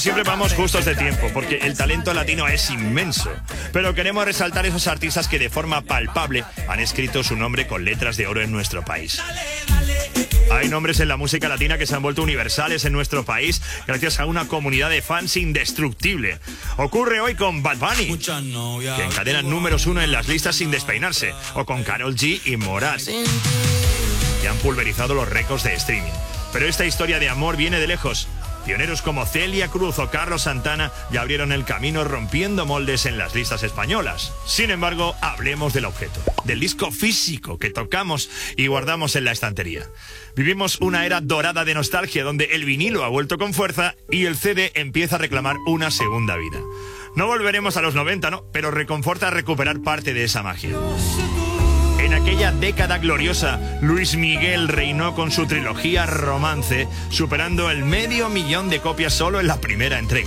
Siempre vamos justos de tiempo, porque el talento latino es inmenso. Pero queremos resaltar esos artistas que de forma palpable han escrito su nombre con letras de oro en nuestro país. Hay nombres en la música latina que se han vuelto universales en nuestro país gracias a una comunidad de fans indestructible. Ocurre hoy con Bad Bunny, que encadenan números 1 en las listas sin despeinarse, o con Karol G y Morat, que han pulverizado los récords de streaming. Pero esta historia de amor viene de lejos. Pioneros como Celia Cruz o Carlos Santana ya abrieron el camino rompiendo moldes en las listas españolas. Sin embargo, hablemos del objeto, del disco físico que tocamos y guardamos en la estantería. Vivimos una era dorada de nostalgia donde el vinilo ha vuelto con fuerza y el CD empieza a reclamar una segunda vida. No volveremos a los 90, ¿no? Pero reconforta recuperar parte de esa magia. En aquella década gloriosa, Luis Miguel reinó con su trilogía Romance, superando el 500.000 de copias solo en la primera entrega.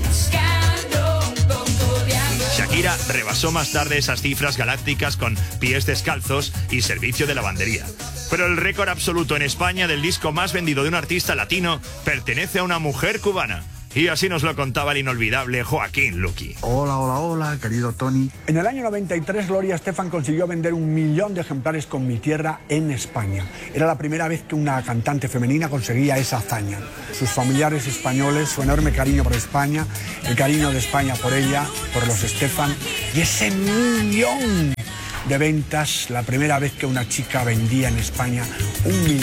Shakira rebasó más tarde esas cifras galácticas con Pies Descalzos y Servicio de Lavandería. Pero el récord absoluto en España del disco más vendido de un artista latino pertenece a una mujer cubana. Y así nos lo contaba el inolvidable Joaquín Luqui. Hola, querido Tony. En el año 93, Gloria Estefan consiguió vender 1 millón de ejemplares con Mi Tierra en España. Era la primera vez que una cantante femenina conseguía esa hazaña. Sus familiares españoles, su enorme cariño por España, el cariño de España por ella, por los Estefan, y ese 1 millón de ventas, la primera vez que una chica vendía en España 1 millón.